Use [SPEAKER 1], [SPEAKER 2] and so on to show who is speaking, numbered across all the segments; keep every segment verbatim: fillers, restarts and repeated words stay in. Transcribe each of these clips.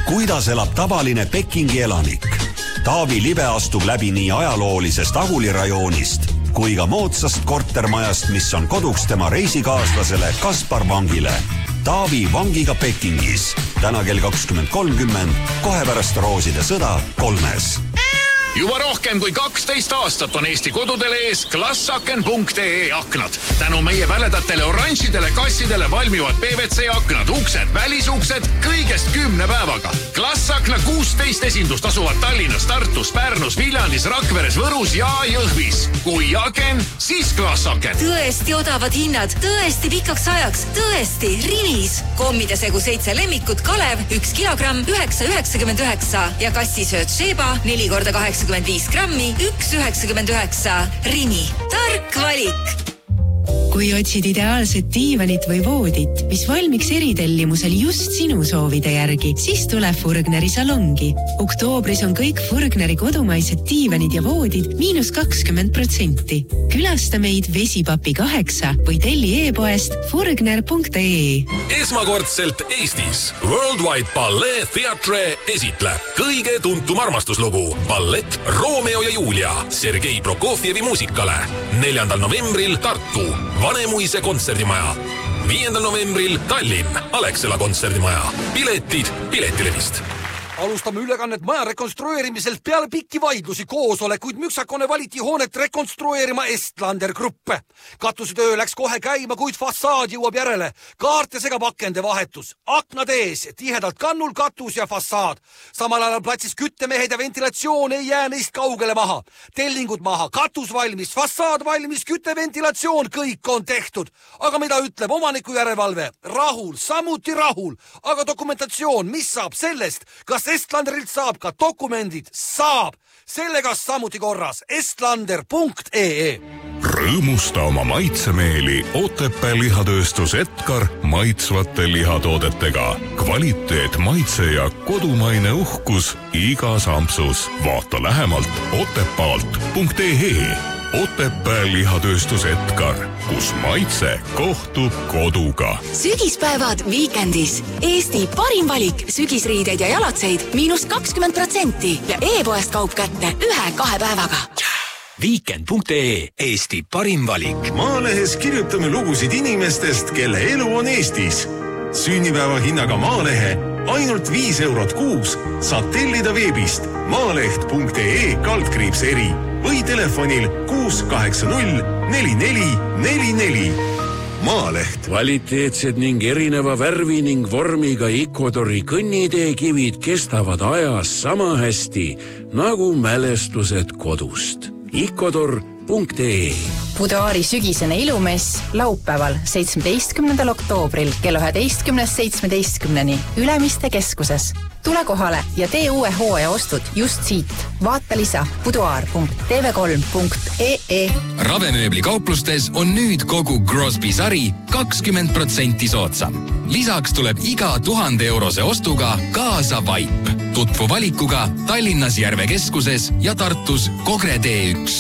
[SPEAKER 1] kuidas elab tavaline Pekingi elanik. Taavi Libe astub läbi nii ajaloolisest Aguli rajoonist kui ka moodsast kortermajast, mis on koduks tema reisikaaslasele Kaspar Vangile. Taavi Vangiga Pekingis. Täna kell kakskümmend kolmkümmend, kohe pärast Rooside sõda kolmes.
[SPEAKER 2] Juba rohkem kui kaksteist aastat on Eesti kodudele ees klassaken punkt ee aknad. Tänu meie väledatele oranžidele kassidele valmivad P V C aknad, uksed, välisuksed kõigest kümne päevaga. Klassakna kuusteist esindust asuvad Tallinnas, Tartus, Pärnus, Viljandis, Rakveres, Võrus ja Jõhvis. Kui aken, siis klassaken.
[SPEAKER 3] Tõesti odavad hinnad, tõesti pikaks ajaks, tõesti Rinis. Kommide segu seitse lemmikut Kalev, üks kilogramm, üheksa üheksakümmend üheksa ja kassisööt Sheba, neli korda kaheksakümmend viis grammi, üks üheksakümmend üheksa. Rimi. Tark valik.
[SPEAKER 4] Kui otsid ideaalset diivanit või voodit, mis valmiks eritellimusel just sinu soovide järgi, siis tule Furgneri salongi. Oktoobris on kõik Furgneri kodumaised diivanid ja voodid miinus kakskümmend protsenti. Külasta meid Vesipapi kaheksa või telli e-poest furgner punkt ee.
[SPEAKER 5] Esmakordselt Eestis Worldwide Ballet Theatre esitleb kõige tuntum armastuslugu ballett Romeo ja Julia Sergei Prokofjevi muusikale. neljandal novembril Tartu Vanemuise kontserdimaja. viiendal novembril Tallinn Alexela kontserdimaja. Piletid Piletilevist.
[SPEAKER 6] Alustame ülekannet maja rekonstrueerimiselt peale pikki vaidlusi koosolekuid müksakone valiti hoonet rekonstrueerima Estlander Gruppe. Katusetöö läks kohe käima, kuid fassaad jõuab järele. Kaarte segab akende vahetus. Aknad ees, tihedalt kannul katus ja fassaad. Samal ajal platsis küttemehed ja ventilatsioon ei jää neist kaugele maha. Tellingud maha, katus valmis, fassaad valmis, kütteventilatsioon, kõik on tehtud. Aga mida ütleb omaniku järelevalve? Rahul, samuti rahul. Aga dokumentatsioon, mis saab sellest? Kas Estlanderilt saab ka dokumendid? Saab! Sellega samuti korras. Estlander punkt ee.
[SPEAKER 7] Rõõmusta oma maitsemeeli Otepää lihatööstus Edgar maitsvate lihatoodetega. Kvaliteet, maitse ja kodumaine uhkus igas ampsus. Vaata lähemalt otepaalt punkt ee. Otepää lihatööstus Edgar, kus maitse kohtub koduga.
[SPEAKER 3] Sügispäevad viikendis. Eesti parim valik sügisriideid ja jalatseid miinus kakskümmend protsenti ja e-poest kaup kätte ühe-kahe päevaga.
[SPEAKER 8] Weekend punkt ee. Eesti parim valik.
[SPEAKER 9] Maalehes kirjutame lugusid inimestest, kelle elu on Eestis. Sünnipäeva hinnaga Maalehe ainult viis eurot kuus saab tellida veebist maaleht punkt ee kaldkriips eri või telefonil kuus kaheksa null neli neli neli neli. Maaleht.
[SPEAKER 10] Kvaliteetsed ning erineva värvi ning vormiga Ecuadori kõnniteekivid kestavad ajas sama hästi nagu mälestused kodust. Ecuador punkt ee.
[SPEAKER 11] Buduaari sügisene ilumess laupäeval seitsmeteistkümnendal oktoobril kella üheteistkümnest seitsmeteistkümneni Ülemiste keskuses. Tule kohale ja tee uue hooaja ostud just siit. Vaata lisa buduaar punkt tee vee kolm punkt ee.
[SPEAKER 12] Ravemööbli kauplustes on nüüd kogu Crosby sari kakskümmend protsenti soodsam. Lisaks tuleb iga tuhande eurose ostuga kaasa vaip. Tutvu valikuga Tallinnas Järve keskuses ja Tartus Kogre tee üks.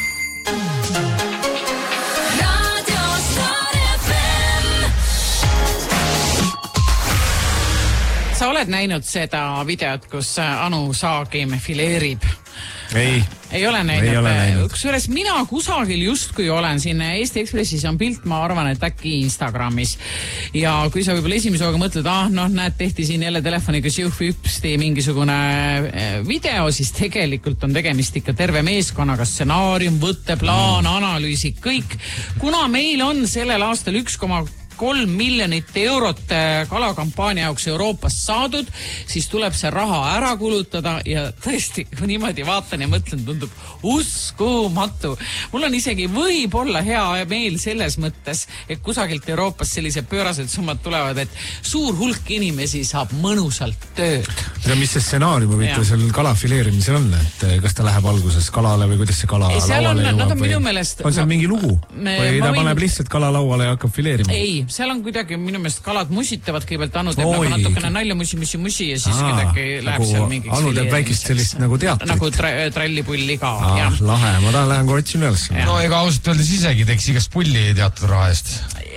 [SPEAKER 13] Sa oled näinud seda videot, kus Anu Saagim fileerib?
[SPEAKER 14] Ei.
[SPEAKER 13] Ei ole näinud. Kusjuures mina kusagil just kui olen siin Eesti Ekspressis on pilt, ma arvan, et äkki Instagramis. Ja kui sa võib-olla esimese hooga mõtled, ah, noh, näed, tehti siin jälle telefoniga siuh-hüpsti mingisugune video, siis tegelikult on tegemist ikka terve meeskonnaga, stsenaarium, võtteplaan, analüüsi, kõik. Kuna meil on sellel aastal üks koma kolm miljonit eurot kalakampaania jaoks Euroopas saadud, siis tuleb see raha ära kulutada ja tõesti, kui niimoodi vaatan ja mõtlen, tundub uskumatu. Mul on isegi võib-olla hea meel selles mõttes, et kusagilt Euroopas sellised pöörased summad tulevad, et suur hulk inimesi saab mõnusalt tööd.
[SPEAKER 14] Ja mis see stsenaarium võitu seal kalafileerimisel on? Et kas ta läheb alguses kalale või kuidas see kala
[SPEAKER 13] ei,
[SPEAKER 14] lauale
[SPEAKER 13] on,
[SPEAKER 14] jõuab?
[SPEAKER 13] Või... Meelest...
[SPEAKER 14] On seal mingi lugu? Me, või ta võin... paneb lihtsalt kala lauale ja hakkab fileerima?
[SPEAKER 13] Ei, seal on kuidagi minu meelest kalad musitavad kõigepealt Anu teeb nagu natukene nalja musi, musi, musi ja siis Aa, kuidagi läheb nagu seal mingiks
[SPEAKER 14] Anu teeb väikest sellist nagu teatrit.
[SPEAKER 13] Nagu tra trallipulli ka.
[SPEAKER 14] Ah, lahe, ma tahan lähen korratsin üles.
[SPEAKER 15] No ega ausalt öeldes isegi teeks igast pulli teatud raha eest.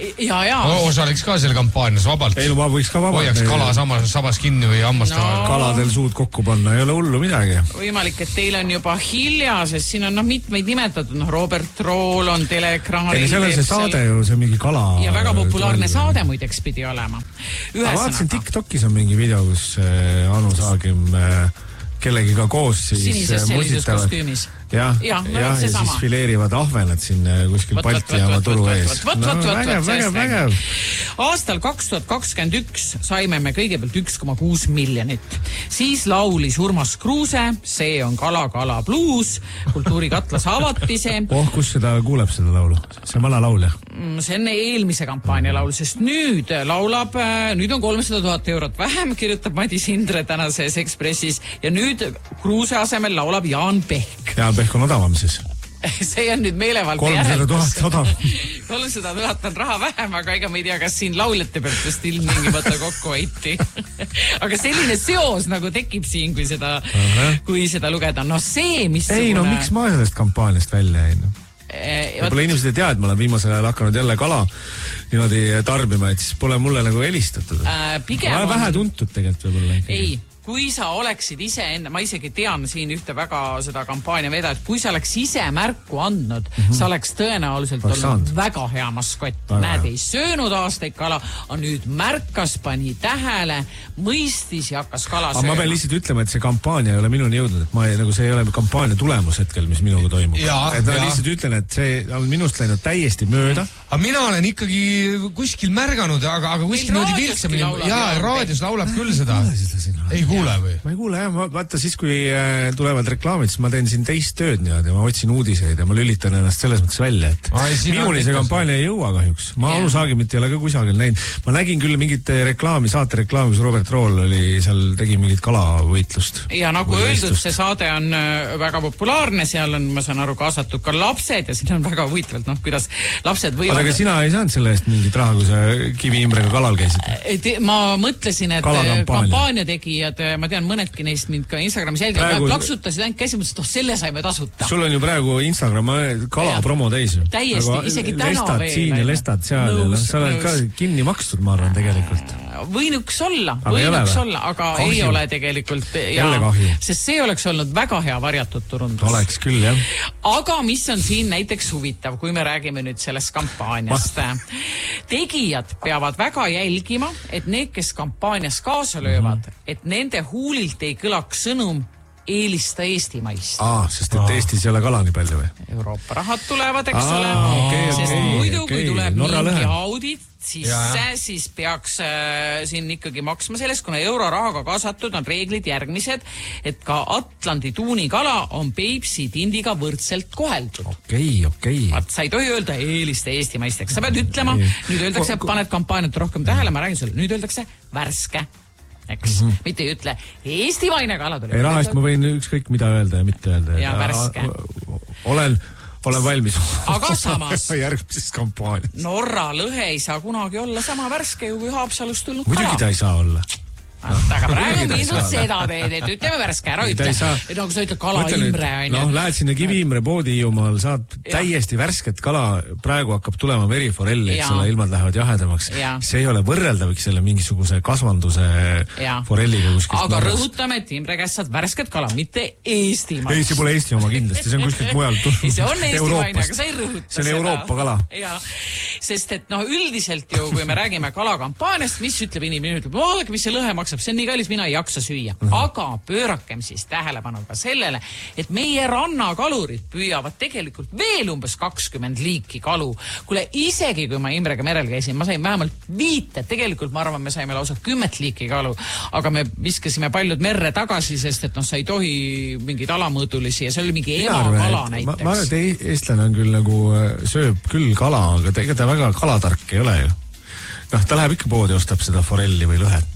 [SPEAKER 13] ja, ja.
[SPEAKER 15] Osaliks ka selle kampaanias vabalt.
[SPEAKER 14] Ei, no ma võiks ka vabalt.
[SPEAKER 15] Hoiaks kala samas, sabas kinni või hammastama.
[SPEAKER 14] No. Kaladel suud kokku panna, ei ole hullu midagi.
[SPEAKER 13] Võimalik, et teil on juba hilja, sest siin on no, mitmeid nimetatud. No, Robert Rool on teleekraanil.
[SPEAKER 14] Ei, seal on see saade ju, see mingi kala.
[SPEAKER 13] Ja väga populaarne toll. Saade muideks pidi olema.
[SPEAKER 14] Ma vaatasin TikTokis on mingi video, kus äh, Anu Saagim äh, kellegiga koos siis
[SPEAKER 13] sinises sellises kostüümis.
[SPEAKER 14] Jah, ja,
[SPEAKER 13] no,
[SPEAKER 14] ja, ja siis fileerivad ahvenad siin kuskil võt, Balti jaama turu ees.
[SPEAKER 13] Võt, võt, võt, vägev, vägev, vägev. Aastal kaks tuhat kakskümmend üks saime me kõigepealt üks koma kuus miljonit. Siis laulis Urmas Kruuse, see on Kala, Kala bluus, kultuurikatlas avati see.
[SPEAKER 14] Oh, kus seda kuuleb seda laulu? See on vana laul, jah?
[SPEAKER 13] See on eelmise kampaania laul, sest nüüd laulab, nüüd on kolmsada tuhat eurot vähem, kirjutab Madis Hindre tänases Ekspressis ja nüüd Kruuse asemel laulab Jaan Pehk.
[SPEAKER 14] Jaan Pehk on odavam siis.
[SPEAKER 13] See on nüüd meelevald
[SPEAKER 14] kolmsada tuhat odavam.
[SPEAKER 13] kolmsada tuhat on raha vähem, aga ega me ei tea, kas siin lauljate pealt just ilmtingimata kokku hoiti. Aga selline seos nagu tekib siin, kui seda, uh-huh. kui seda lugeda. No see, mis...
[SPEAKER 14] Ei, no miks ma sellest kampaaniast välja jäin? Võib-olla inimesed ei tea, et ma olen viimasel ajal hakanud jälle kala niimoodi tarbima, et siis pole mulle nagu helistatud.
[SPEAKER 13] Äh, pigem
[SPEAKER 14] ma olen vähe tuntud tegelikult võib-olla.
[SPEAKER 13] Ei. Kui sa oleksid ise enne, ma isegi tean siin ühte väga seda kampaania veda, et kui sa oleks ise märku andnud, mm-hmm. sa oleks tõenäoliselt oleks olnud saanud. Väga hea maskott. Näed, ei söönud aastaid kala, on nüüd märkas, pani tähele, mõistis ja hakkas kala
[SPEAKER 14] sööma.
[SPEAKER 13] Ma
[SPEAKER 14] pean lihtsalt ütlema, et see kampaania ei ole minuni jõudnud, et ma ei, nagu see ei ole kampaania tulemus hetkel, mis minuga toimub. Ja, et ma lihtsalt ütlen, et see on minust läinud täiesti mööda.
[SPEAKER 15] Aga mina olen ikkagi kuskil märganud, aga, aga kuskil noodi viltsamini. Jaa, raadios laulab küll seda. Ei kuule või?
[SPEAKER 14] Ma ei kuule, jah. Ma, vaata siis, kui äh, tulevad reklaamid, siis ma teen siin teist tööd niimoodi ja ma otsin uudiseid ja ma lülitan ennast selles mõttes välja, et Ai, minuni see kampaania ei jõua kahjuks. Ma Anu Saagimit ei ole ka kusagil näinud. Ma nägin küll mingit reklaami, saate reklaami, kus Robert Rool oli, seal tegi mingit kalavõitlust.
[SPEAKER 13] Ja nagu öeldud, see saade on väga populaarne, seal on, ma saan aru, kaasatud ka lapsed ja siin on väga huvitavalt, noh, kuidas lapsed võivad...
[SPEAKER 14] Aga sina ei saanud selle eest mingit raha, kui sa Kivi-Imrega kalal käisid?
[SPEAKER 13] Ma mõtlesin, et kampaania tegijad, ma tean, mõnedki neist mind ka Instagramis jälgivad, praegu... plaksutasid ainult käsi, mõtlesid, oh, selle saime tasuta.
[SPEAKER 14] Sul on ju praegu Instagram kala ja. Promo täis.
[SPEAKER 13] Täiesti, aga isegi täna
[SPEAKER 14] lestad
[SPEAKER 13] veel.
[SPEAKER 14] Siin ja lestad seal. Nõus, sa oled ka kinni makstud, ma arvan, tegelikult.
[SPEAKER 13] Võinuks olla, võinuks olla, aga kahju. Ei ole tegelikult.
[SPEAKER 14] Jälle kahju.
[SPEAKER 13] Sest see oleks olnud väga hea varjatud turundus.
[SPEAKER 14] Oleks küll, jah.
[SPEAKER 13] Aga mis on siin näiteks huvitav, kui me räägime nüüd sellest kampaaniast. Tegijad peavad väga jälgima, et need, kes kampaanias kaasa löövad, mm-hmm. et nende huulilt ei kõlaks sõnum eelista Eestimaist.
[SPEAKER 14] Aa, sest et Eestis ei ole kala nii palju või?
[SPEAKER 13] Euroopa rahad tulevad, eks Aa, ole. Okay, sest okay, muidu, okay. Kui tuleb Norra mingi lõhe. Audit, siis, siis peaks äh, siin ikkagi maksma sellest, kuna eurorahaga kaasatud on reeglid järgmised, et ka Atlandi tuunikala on Peipsi tindiga võrdselt koheldud.
[SPEAKER 14] Okei, okay, okei. Okay.
[SPEAKER 13] Sa ei tohi öelda eelista Eestimaisteks. Sa pead ütlema, okay. Nüüd öeldakse, paned kampaaniat rohkem tähele, ma räägin sulle, nüüd öeldakse värske. Eks, mm-hmm. mitte ei ütle eestimaine kala tuli.
[SPEAKER 14] Ei, rahast ma võin ükskõik mida öelda ja mitte öelda.
[SPEAKER 13] Ja värske.
[SPEAKER 14] Olen, olen valmis.
[SPEAKER 13] Aga samas.
[SPEAKER 14] Järgmises kampaanias.
[SPEAKER 13] Norra lõhe ei saa kunagi olla sama värske ju kui Haapsalust tulnud
[SPEAKER 14] kala. Muidugi ta ei saa olla.
[SPEAKER 13] Aga praegu mindud seda teed, et ütleme värske ära, ütle. Nagu sa ütled kala Imre.
[SPEAKER 14] Noh, lähed sinna Kivi-Imre poodi Hiiumaal, saad täiesti värsket kala, praegu hakkab tulema veriforelli, eks ole, ilmad lähevad jahedamaks. Ja. See ei ole võrreldavik selle mingisuguse kasvanduse ja. Forelliga kuskilt.
[SPEAKER 13] Aga norrast. Rõhutame, et Imre käest saad värsket kala, mitte Eestimaa.
[SPEAKER 14] Ei, see pole Eesti oma kindlasti, see on kuskilt mujalt.
[SPEAKER 13] See on Eestimaine, aga sa ei rõhuta
[SPEAKER 14] seda. See on Euroopa kala.
[SPEAKER 13] Ja. Sest et noh, üldiselt ju, kui me räägime kalakampaaniast, mis ütleb inimene, ütleb, vaadake, mis see lõhe maksab, see on nii kallis, mina ei jaksa süüa. Mm-hmm. Aga pöörakem siis tähelepanu ka sellele, et meie rannakalurid püüavad tegelikult veel umbes kakskümmend liiki kalu. Kule isegi, kui ma Imrega merel käisin, ma sain vähemalt viite, tegelikult ma arvan, me saime lausa kümmet liiki kalu, aga me viskasime paljud merre tagasi, sest et noh, sa ei tohi mingeid alamõõdulisi ja see oli mingi emakala näiteks.
[SPEAKER 14] Ma, ma arvan, et eestlane on küll nagu sööb küll kala, aga ega ta väga kalatark ei ole ju. Noh, ta läheb ikka poodi, ostab seda forelli või lõhet.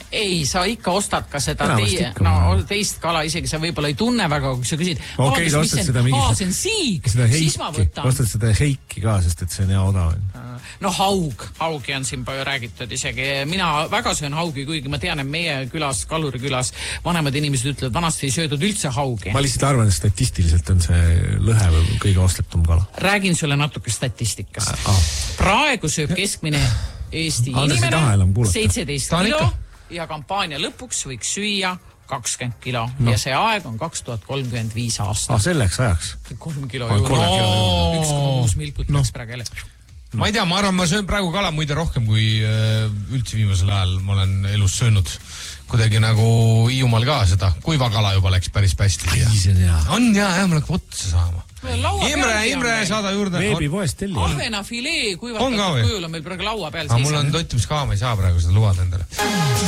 [SPEAKER 13] ei, sa ikka ostad ka seda teie, no, teist kala, isegi sa võib-olla ei tunne väga, kui sa küsid,
[SPEAKER 14] okei, sa ostad seda mingi,
[SPEAKER 13] see on siig, siis ma võtan.
[SPEAKER 14] Ostad seda heiki ka, sest et see on hea odav.
[SPEAKER 13] No haug, haugi on siin palju räägitud isegi. Mina väga söön haugi, kuigi ma tean, et meie külas, Kaluri külas, vanemad inimesed ütlevad, vanasti ei söödud üldse haugi.
[SPEAKER 14] Ma lihtsalt arvan, et statistiliselt on see lõhe kõige ostetum kala.
[SPEAKER 13] Räägin sulle natuke statistikast. Ah. Praegu sööb keskmine Eesti inimene seitseteist kilo ja kampaania lõpuks võiks süüa kakskümmend kilo no. Ja see aeg on kaks tuhat kolmkümmend viis aastat.
[SPEAKER 14] Ah, selleks ajaks?
[SPEAKER 13] kolm kilo juurde. No, üks koma kuus milkut läks praegu jälle.
[SPEAKER 15] No. Ma ei tea, ma arvan, ma söön praegu kala muide rohkem kui üldse viimasel ajal ma olen elus söönud. Kuidagi nagu Hiiumaal ka seda kuiva kala juba läks päris pästi.
[SPEAKER 14] Ai, see on hea.
[SPEAKER 15] On hea, hea, ma läks otsa saama. Imre, Imre, saada juurde.
[SPEAKER 14] Veebipoest telli.
[SPEAKER 13] Ahvena filee kuivatatud kujul on meil praegu laua peal.
[SPEAKER 15] Aga mul on toitumiskaam, ei saa praegu seda lubada endale.